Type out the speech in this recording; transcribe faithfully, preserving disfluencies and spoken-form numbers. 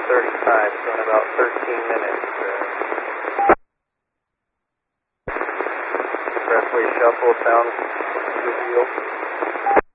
thirty-five, so in about thirteen minutes. Uh, expressway shuffle sounds revealed.